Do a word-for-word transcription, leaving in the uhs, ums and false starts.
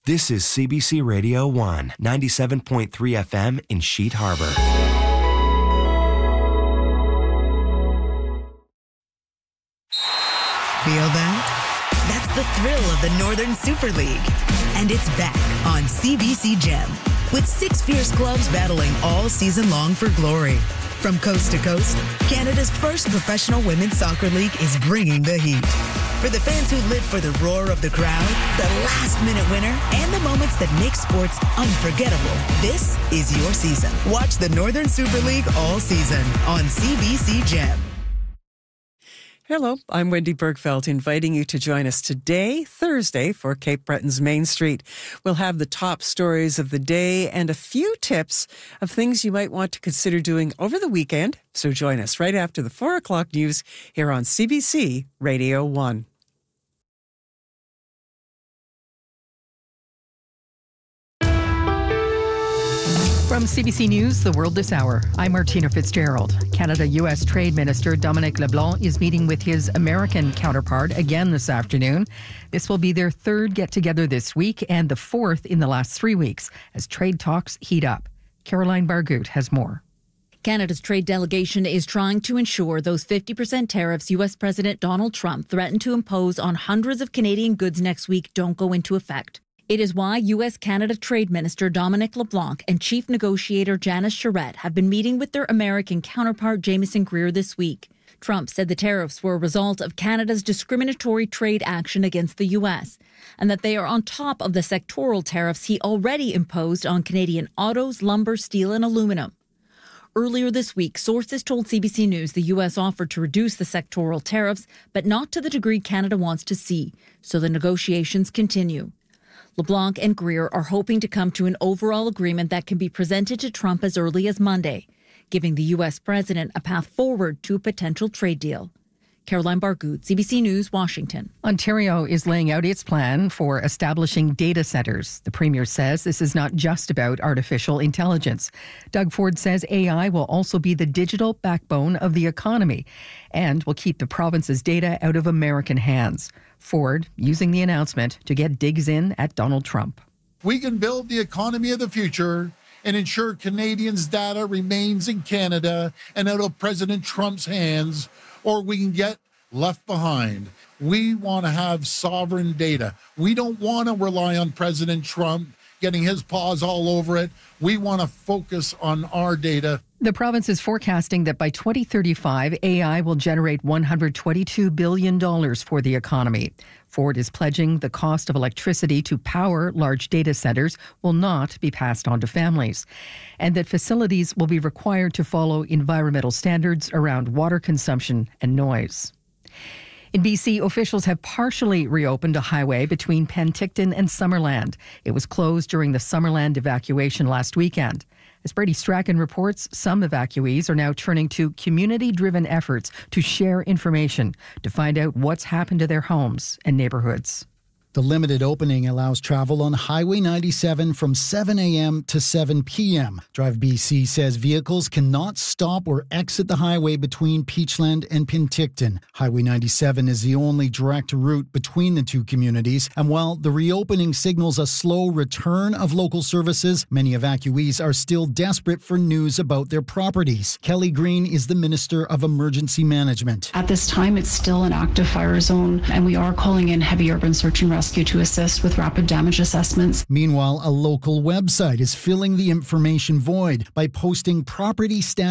This is C B C Radio one, ninety-seven point three F M in Sheet Harbor. Feel that? That's the thrill of the Northern Super League. And it's back on C B C Gem, with six fierce clubs battling all season long for glory. From coast to coast, Canada's first professional women's soccer league is bringing the heat. For the fans who live for the roar of the crowd, the last-minute winner, and the moments that make sports unforgettable, this is your season. Watch the Northern Super League all season on C B C Gem. Hello, I'm Wendy Bergfeld, inviting you to join us today, Thursday, for Cape Breton's Main Street. We'll have the top stories of the day and a few tips of things you might want to consider doing over the weekend. So join us right after the four o'clock news here on C B C Radio one. From C B C News, The World This Hour, I'm Martina Fitzgerald. Canada-U S Trade Minister Dominic LeBlanc is meeting with his American counterpart again this afternoon. This will be their third get-together this week and the fourth in the last three weeks as trade talks heat up. Caroline Bargut has more. Canada's trade delegation is trying to ensure those fifty percent tariffs U S President Donald Trump threatened to impose on hundreds of Canadian goods next week don't go into effect. It is why U S-Canada Trade Minister Dominic LeBlanc and Chief Negotiator Janice Charette have been meeting with their American counterpart Jamieson Greer this week. Trump said the tariffs were a result of Canada's discriminatory trade action against the U S and that they are on top of the sectoral tariffs he already imposed on Canadian autos, lumber, steel and aluminum. Earlier this week, sources told C B C News the U S offered to reduce the sectoral tariffs, but not to the degree Canada wants to see, so the negotiations continue. LeBlanc and Greer are hoping to come to an overall agreement that can be presented to Trump as early as Monday, giving the U S president a path forward to a potential trade deal. Caroline Bargut, C B C News, Washington. Ontario is laying out its plan for establishing data centres. The Premier says this is not just about artificial intelligence. Doug Ford says A I will also be the digital backbone of the economy and will keep the province's data out of American hands. Ford using the announcement to get digs in at Donald Trump. We can build the economy of the future and ensure Canadians' data remains in Canada and out of President Trump's hands, or we can get left behind. We want to have sovereign data. We don't want to rely on President Trump getting his paws all over it. We want to focus on our data. The province is forecasting that by twenty thirty-five, A I will generate one hundred twenty-two billion dollars for the economy. Ford is pledging the cost of electricity to power large data centres will not be passed on to families, and that facilities will be required to follow environmental standards around water consumption and noise. In B C, officials have partially reopened a highway between Penticton and Summerland. It was closed during the Summerland evacuation last weekend. As Brady Strachan reports, some evacuees are now turning to community-driven efforts to share information to find out what's happened to their homes and neighbourhoods. The limited opening allows travel on Highway ninety-seven from seven a.m. to seven p.m. Drive B C says vehicles cannot stop or exit the highway between Peachland and Penticton. Highway ninety-seven is the only direct route between the two communities, and while the reopening signals a slow return of local services, many evacuees are still desperate for news about their properties. Kelly Green is the Minister of Emergency Management. At this time, it's still an active fire zone, and we are calling in heavy urban search and rescue to assist with rapid damage assessments. Meanwhile, a local website is filling the information void by posting property stats